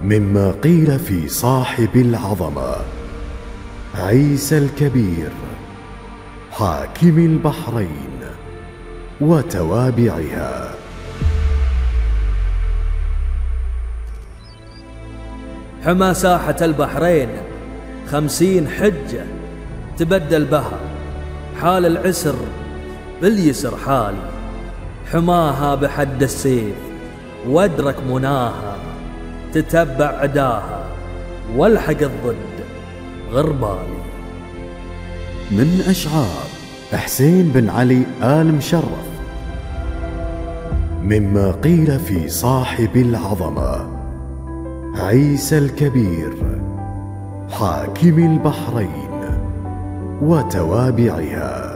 مما قيل في صاحب العظمة عيسى الكبير حاكم البحرين وتوابعها. حمى ساحة البحرين 50 حجة تبدل بها، حال العسر باليسر حال، حماها بحد السيف وادرك مناها، تتبع عداها والحق الضد غربالي. من أشعار حسين بن علي آل مشرف مما قيل في صاحب العظمة عيسى الكبير حاكم البحرين وتوابعها.